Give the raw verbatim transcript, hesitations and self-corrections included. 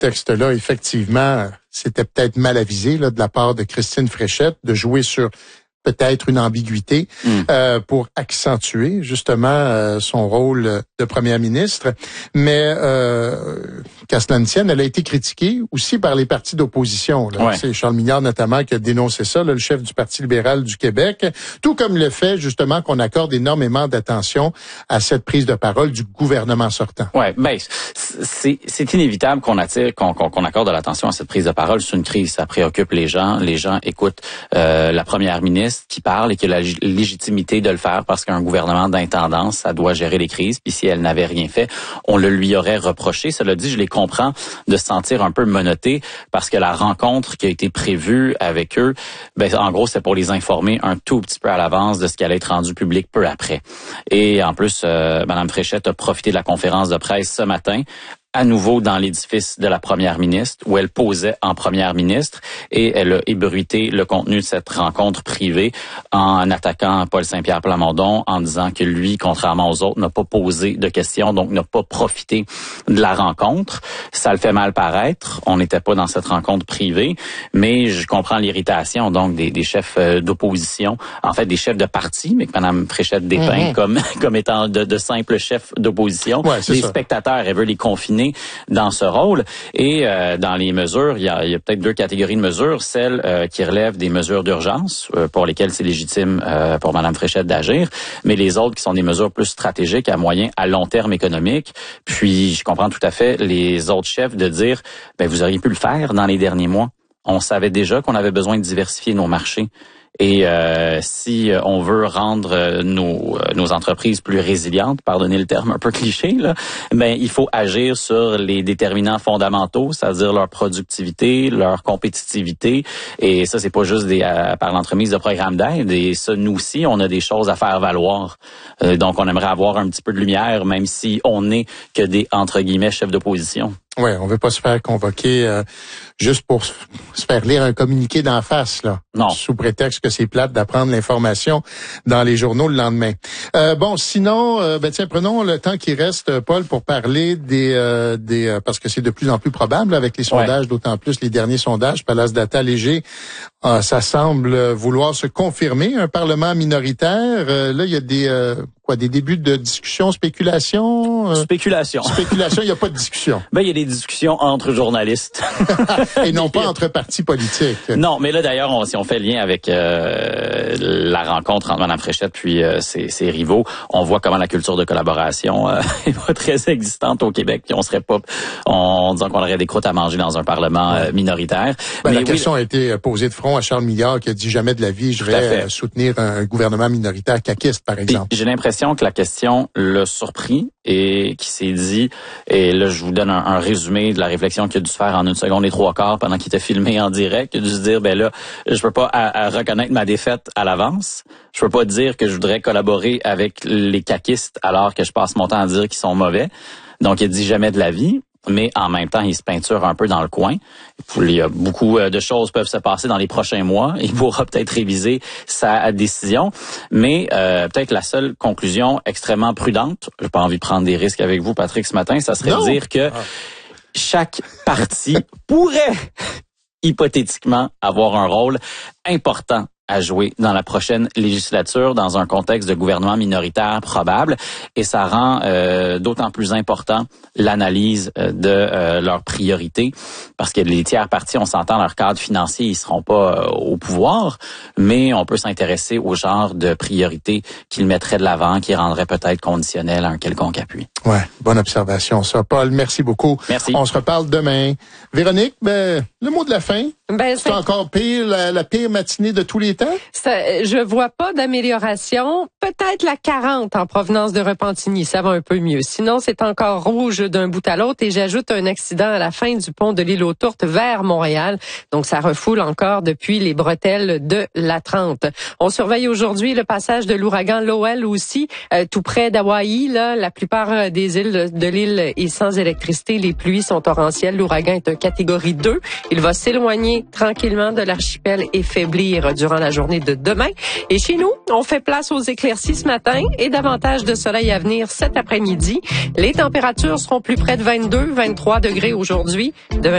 texte-là, effectivement, c'était peut-être mal avisé là, de la part de Christine Fréchette de jouer sur peut-être une ambiguïté mm. euh, pour accentuer justement euh, son rôle de première ministre. Mais euh, qu'à cela ne tienne, elle a été critiquée aussi par les partis d'opposition. Là. Ouais. C'est Charles Mignard notamment qui a dénoncé ça, là, le chef du Parti libéral du Québec, tout comme le fait justement qu'on accorde énormément d'attention à cette prise de parole du gouvernement sortant. Ouais, ben c'est c'est inévitable qu'on attire qu'on qu'on, qu'on accorde de l'attention à cette prise de parole. C'est une crise, ça préoccupe les gens. Les gens écoutent euh, la première ministre qui parle et qui a la légitimité de le faire parce qu'un gouvernement d'intendance, ça doit gérer les crises. Puis si elle n'avait rien fait, on le lui aurait reproché. Cela dit, je les comprends de se sentir un peu menottés parce que la rencontre qui a été prévue avec eux, ben en gros, c'est pour les informer un tout petit peu à l'avance de ce qui allait être rendu public peu après. Et en plus, euh, Mme Fréchette a profité de la conférence de presse ce matin, à nouveau dans l'édifice de la première ministre, où elle posait en première ministre, et elle a ébruité le contenu de cette rencontre privée en attaquant Paul Saint-Pierre Plamondon, en disant que lui, contrairement aux autres, n'a pas posé de questions, donc n'a pas profité de la rencontre. Ça le fait mal paraître. On n'était pas dans cette rencontre privée, mais je comprends l'irritation donc des, des chefs d'opposition, en fait des chefs de parti, mais que Mme Fréchette dépeint mm-hmm. comme comme étant de, de simples chefs d'opposition. Ouais, les ça. spectateurs, elle veut les confiner dans ce rôle. Et euh, dans les mesures, il y a, il y a peut-être deux catégories de mesures. Celles euh, qui relèvent des mesures d'urgence, euh, pour lesquelles c'est légitime euh, pour Mme Fréchette d'agir, mais les autres qui sont des mesures plus stratégiques à moyen, à long terme économique. Puis, je comprends tout à fait les autres chefs de dire, ben vous auriez pu le faire dans les derniers mois. On savait déjà qu'on avait besoin de diversifier nos marchés. Et euh, si on veut rendre nos nos entreprises plus résilientes, pardonnez le terme un peu cliché là, ben il faut agir sur les déterminants fondamentaux, c'est-à-dire leur productivité, leur compétitivité. Et ça, c'est pas juste des euh, par l'entremise de programmes d'aide. Et ça, nous aussi, on a des choses à faire valoir. Euh, donc, on aimerait avoir un petit peu de lumière, même si on n'est que des entre guillemets chefs d'opposition. Ouais, on veut pas se faire convoquer euh, juste pour se faire lire un communiqué d'en face, là. Non. Sous prétexte que c'est plate d'apprendre l'information dans les journaux le lendemain. Euh, bon, sinon, euh, ben tiens, prenons le temps qui reste, Paul, pour parler des euh, des euh, parce que c'est de plus en plus probable avec les sondages, ouais. D'autant plus les derniers sondages, Palace Data Léger, euh, ça semble vouloir se confirmer un Parlement minoritaire. Euh, là, il y a des euh, quoi, des débuts de discussion, spéculation. Euh, spéculation. Spéculation, il y a pas de discussion. Ben il y a des discussions entre journalistes. Et non pas entre partis politiques. Non, mais là d'ailleurs, on, si on fait le lien avec euh, la rencontre entre Mme Fréchette puis euh, ses, ses rivaux, on voit comment la culture de collaboration euh, est pas très existante au Québec. Puis on serait pas, en disant qu'on aurait des croûtes à manger dans un parlement euh, minoritaire. Ben, mais la oui, question a été posée de front à Charles Mignard qui a dit jamais de la vie je vais soutenir un gouvernement minoritaire caquiste, par exemple. Puis, j'ai l'impression que la question l'a surpris et qui s'est dit, et là je vous donne un, un résumé de la réflexion qu'il a dû se faire en une seconde et trois quarts pendant qu'il était filmé en direct. Il a dû se dire, ben là, je peux pas à, à reconnaître ma défaite à l'avance. Je peux pas dire que je voudrais collaborer avec les caquistes alors que je passe mon temps à dire qu'ils sont mauvais. Donc il a dit jamais de la vie. Mais en même temps, il se peinture un peu dans le coin. Il y a beaucoup de choses peuvent se passer dans les prochains mois. Il pourra peut-être réviser sa décision. Mais euh, peut-être la seule conclusion extrêmement prudente, j'ai pas envie de prendre des risques avec vous, Patrick, ce matin, ça serait non. de dire que ah. chaque parti pourrait hypothétiquement avoir un rôle important à jouer dans la prochaine législature dans un contexte de gouvernement minoritaire probable, et ça rend euh, d'autant plus important l'analyse euh, de euh, leurs priorités, parce que les tiers partis, on s'entend, leur cadre financier, ils seront pas euh, au pouvoir, mais on peut s'intéresser au genre de priorités qu'ils mettraient de l'avant, qui rendraient peut-être conditionnel un quelconque appui. Ouais, bonne observation ça. Paul, merci beaucoup. Merci. On se reparle demain. Véronique, ben, le mot de la fin. Ben, c'est encore pire, la, la pire matinée de tous les temps? Ça, je vois pas d'amélioration. Peut-être la quarante en provenance de Repentigny, ça va un peu mieux. Sinon, c'est encore rouge d'un bout à l'autre, et j'ajoute un accident à la fin du pont de l'île aux Tourtes vers Montréal. Donc, ça refoule encore depuis les bretelles de la trente. On surveille aujourd'hui le passage de l'ouragan Lowell aussi, euh, tout près d'Hawaï. Là, la plupart des îles de l'île est sans électricité. Les pluies sont torrentielles. L'ouragan est un catégorie deux. Il va s'éloigner tranquillement de l'archipel et faiblir durant la journée de demain. Et chez nous, on fait place aux éclaircies ce matin et davantage de soleil à venir cet après-midi. Les températures seront plus près de vingt-deux, vingt-trois degrés aujourd'hui. De